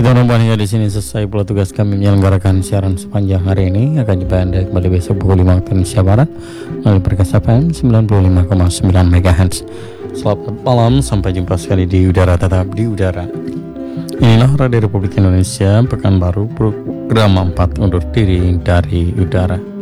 Kita numpang hingga di sini selesai pula tugas kami menyelenggarakan siaran sepanjang hari ini. Akan jumpa Anda kembali besok pukul 5 waktu Indonesia Barat melalui Perkasa FM 95,9 MHz. Selamat malam, sampai jumpa sekali di udara, tetap di udara. Inilah Radio Republik Indonesia, Pekanbaru, program 4 undur diri dari udara.